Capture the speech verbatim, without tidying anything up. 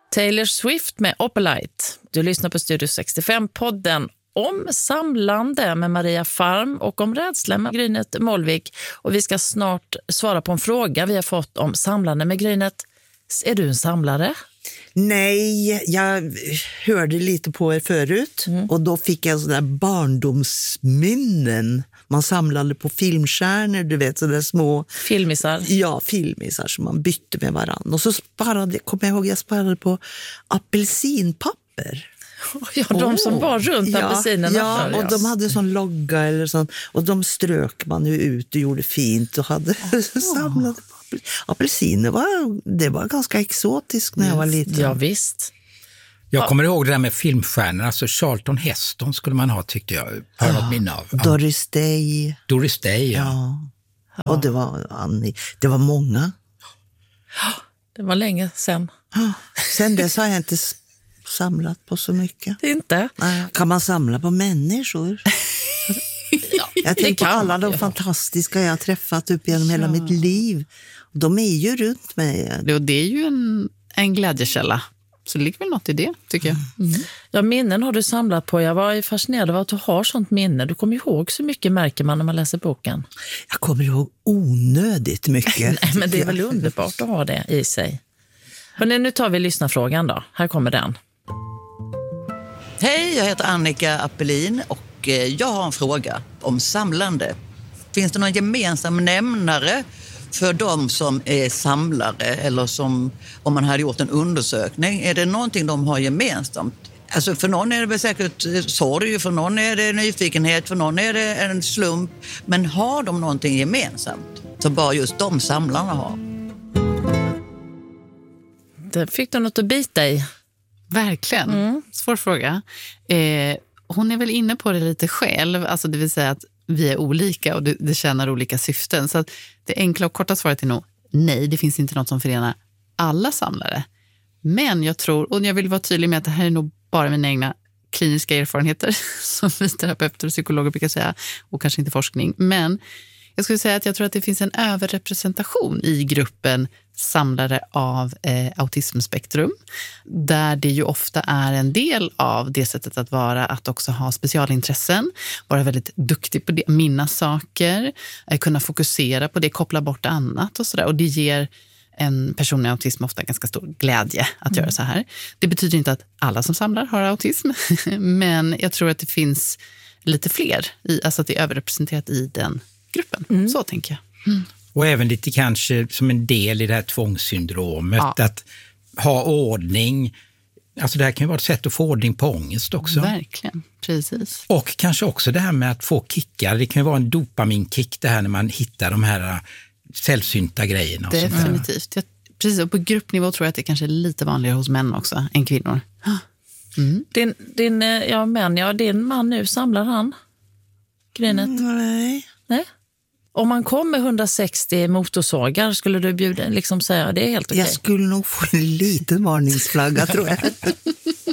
Taylor Swift med Opalite. Du lyssnar på Studio sextiofem-podden om samlande med Maria Farm och om rädsla med Grynet Molvik. Och vi ska snart svara på en fråga vi har fått om samlande med Grynet. Är du en samlare? Nej, jag hörde lite på er förut mm. och då fick jag sådana barndomsminnen. Man samlade på filmstjärnor, du vet, sådana små... Filmisar? Ja, filmisar som man bytte med varann. Och så sparade, kommer jag ihåg, jag sparade på apelsinpapper. Ja, de oh. som var runt ja, apelsinerna. Ja, och de hade sån logga eller sån, och de strök man ju ut och gjorde fint och hade oh. samlade på. Apelsiner var, det var ganska exotiskt när jag var liten. Ja, visst. Jag kommer ihåg det där med filmstjärnor, alltså Charlton Heston skulle man ha, tyckte jag, på ja, något minne av. Ja. Doris Day. Doris Day, ja. ja. Och det var Annie. Det var många. Det var länge sen. Sen dess har jag inte samlat på så mycket. Inte? Nej. Kan man samla på människor? Ja, jag tänker på alla de ja. fantastiska jag har träffat upp genom ja. hela mitt liv. De är ju runt mig. Det, det är ju en, en glädjekälla. Så det ligger väl något i det, tycker jag. Mm. Ja, minnen har du samlat på. Jag var fascinerad av att du har sånt minne. Du kommer ihåg så mycket, märker man när man läser boken. Jag kommer ihåg onödigt mycket. Nej, men det är väl underbart att ha det i sig. Men nu tar vi lyssnarfrågan då. Här kommer den. Hej, jag heter Annika Appelin och jag har en fråga om samlande. Finns det någon gemensam nämnare för de som är samlare, eller som om man hade gjort en undersökning? Är det någonting de har gemensamt? Alltså för någon är det väl säkert sorg, för någon är det nyfikenhet, för någon är det en slump. Men har de någonting gemensamt som bara just de samlarna har? Det fick du något att bita i. Verkligen. Mm. Svår fråga. Eh, hon är väl inne på det lite själv, alltså det vill säga att vi är olika och det, det tjänar olika syften. Så att det enkla och korta svaret är nog nej, det finns inte något som förenar alla samlare. Men jag tror, och jag vill vara tydlig med att det här är nog bara mina egna kliniska erfarenheter som vi terapeuter och psykologer brukar säga, och kanske inte forskning. Men jag skulle säga att jag tror att det finns en överrepresentation i gruppen samlare av eh, autismspektrum, där det ju ofta är en del av det sättet att vara att också ha specialintressen, vara väldigt duktig på det, minnas saker, eh, kunna fokusera på det, koppla bort annat och sådär. Och det ger en person med autism ofta ganska stor glädje att mm. göra så här. Det betyder inte att alla som samlar har autism, men jag tror att det finns lite fler, i, alltså att det är överrepresenterat i den gruppen. Mm. Så tänker jag. Mm. Och även lite kanske som en del i det här tvångssyndromet, ja. att ha ordning. Alltså det här kan ju vara ett sätt att få ordning på ångest också. Verkligen, precis. Och kanske också det här med att få kickar. Det kan ju vara en dopaminkick det här när man hittar de här sällsynta grejerna. Definitivt. Jag, precis, och på gruppnivå tror jag att det kanske är lite vanligare hos män också än kvinnor. Mm. Din, din, ja, men, ja, din man nu, samlar han Grynet? Mm, nej. Nej? Om man kom med hundrasextio motorsågar, skulle du bjuda, liksom säga det är helt okej? Jag skulle nog få en liten varningsflagga, tror jag.